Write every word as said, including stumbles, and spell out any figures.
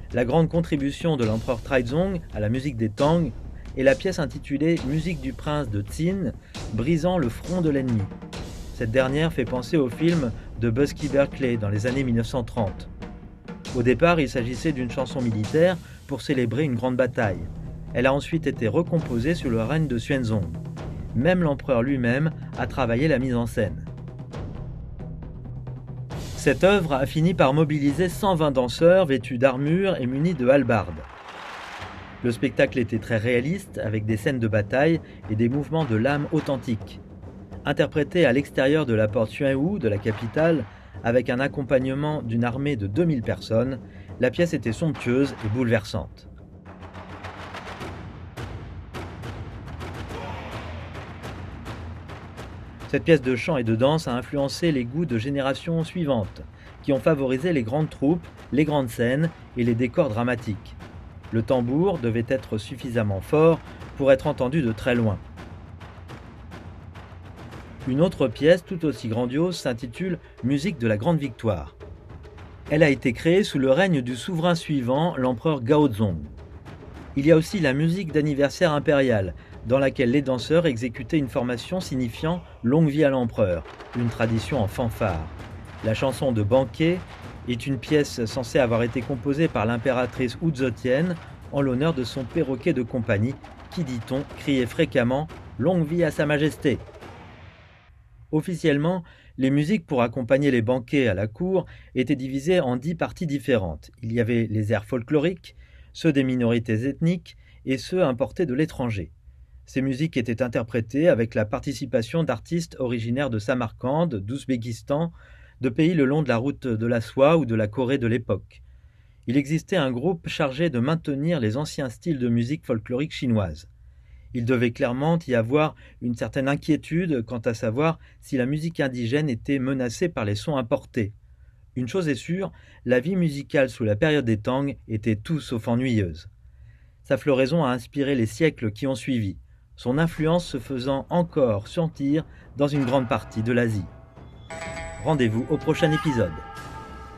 La grande contribution de l'empereur Taizong à la musique des Tang est la pièce intitulée Musique du prince de Qin, brisant le front de l'ennemi. Cette dernière fait penser au film de Busby Berkeley dans les années mille neuf cent trente. Au départ, il s'agissait d'une chanson militaire pour célébrer une grande bataille. Elle a ensuite été recomposée sous le règne de Xuanzong. Même l'empereur lui-même a travaillé la mise en scène. Cette œuvre a fini par mobiliser cent vingt danseurs vêtus d'armure et munis de hallebardes. Le spectacle était très réaliste, avec des scènes de bataille et des mouvements de lame authentiques. Interprété à l'extérieur de la porte Xuanwu de la capitale, avec un accompagnement d'une armée de deux mille personnes, la pièce était somptueuse et bouleversante. Cette pièce de chant et de danse a influencé les goûts de générations suivantes, qui ont favorisé les grandes troupes, les grandes scènes et les décors dramatiques. Le tambour devait être suffisamment fort pour être entendu de très loin. Une autre pièce tout aussi grandiose s'intitule « Musique de la Grande Victoire ». Elle a été créée sous le règne du souverain suivant, l'empereur Gaozong. Il y a aussi la musique d'anniversaire impérial, dans laquelle les danseurs exécutaient une formation signifiant « Longue vie à l'empereur », une tradition en fanfare. La chanson de banquet est une pièce censée avoir été composée par l'impératrice Wu Zetian en l'honneur de son perroquet de compagnie qui, dit-on, criait fréquemment « Longue vie à Sa Majesté ». Officiellement, les musiques pour accompagner les banquets à la cour étaient divisées en dix parties différentes. Il y avait les airs folkloriques, ceux des minorités ethniques et ceux importés de l'étranger. Ces musiques étaient interprétées avec la participation d'artistes originaires de Samarcande, d'Ouzbékistan, de pays le long de la route de la soie ou de la Corée de l'époque. Il existait un groupe chargé de maintenir les anciens styles de musique folklorique chinoise. Il devait clairement y avoir une certaine inquiétude quant à savoir si la musique indigène était menacée par les sons importés. Une chose est sûre, la vie musicale sous la période des Tang était tout sauf ennuyeuse. Sa floraison a inspiré les siècles qui ont suivi, son influence se faisant encore sentir dans une grande partie de l'Asie. Rendez-vous au prochain épisode.